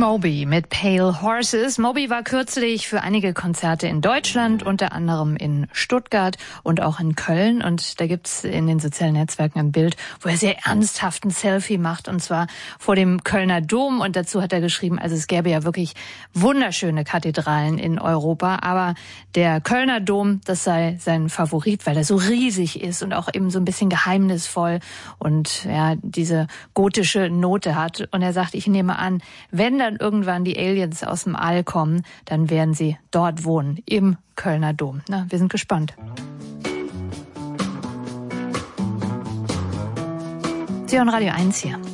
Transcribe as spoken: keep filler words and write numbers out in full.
Moby mit Pale Horses. Moby war kürzlich für einige Konzerte in Deutschland, unter anderem in Stuttgart und auch in Köln. Und da gibt's in den sozialen Netzwerken ein Bild, wo er sehr ernsthaft ein Selfie macht, und zwar vor dem Kölner Dom. Und dazu hat er geschrieben, also es gäbe ja wirklich wunderschöne Kathedralen in Europa, aber der Kölner Dom, das sei sein Favorit, weil er so riesig ist und auch eben so ein bisschen geheimnisvoll und ja, diese gotische Note hat. Und er sagt, ich nehme an, wenn dann irgendwann die Aliens aus dem All kommen, dann werden sie dort wohnen, im Kölner Dom. Na, wir sind gespannt. Sie hören Radio eins hier.